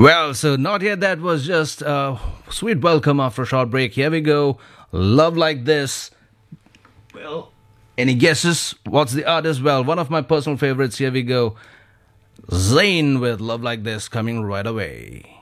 Well, so not yet. That was just a sweet welcome after a short break. Here we go. Love Like This. Well, any guesses? What's the artist? Well, one of my personal favorites. Here we go. Zayn with Love Like This coming right away.